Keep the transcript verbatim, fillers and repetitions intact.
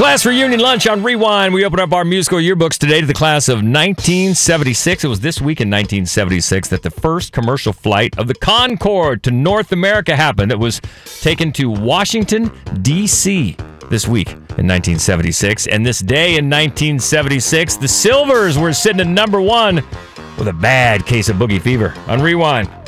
Class reunion lunch on Rewind. We open up our musical yearbooks today to the class of nineteen seventy-six. It was this week in nineteen seventy-six that the first commercial flight of the Concorde to North America happened. It was taken to Washington, D C this week in nineteen seventy-six. And this day in nineteen seventy-six, the Silvers were sitting at number one with a bad case of boogie fever on Rewind.